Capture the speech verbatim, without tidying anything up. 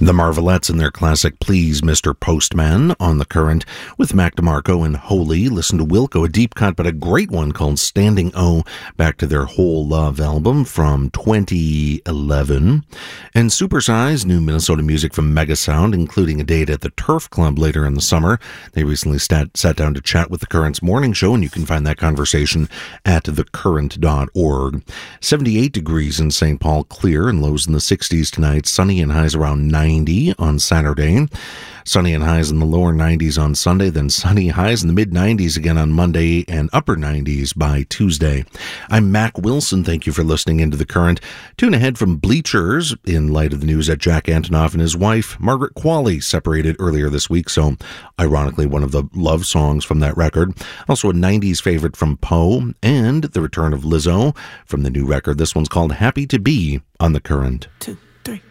The Marvelettes and their classic Please Mister Postman on the Current with Mac DeMarco and Holy. Listen to Wilco, a deep cut but a great one called Standing O, back to their Whole Love album from twenty eleven. And Supersize, new Minnesota music from Mega Sound, including a date at the Turf Club later in the summer. They recently sat, sat down to chat with the Current's morning show, and you can find that conversation at the current dot org. seventy-eight degrees in Saint Paul, clear, and lows in the sixties tonight. Sunny and highs around ninety on Saturday. Sunny and highs in the lower nineties on Sunday, then sunny highs in the mid nineties again on Monday and upper nineties by Tuesday. I'm Mac Wilson. Thank you for listening into The Current. Tune ahead from Bleachers in light of the news that Jack Antonoff and his wife, Margaret Qualley, separated earlier this week. So, ironically, one of the love songs from that record. Also a nineties favorite from Poe and the return of Lizzo from the new record. This one's called Happy to Be on The Current. Two.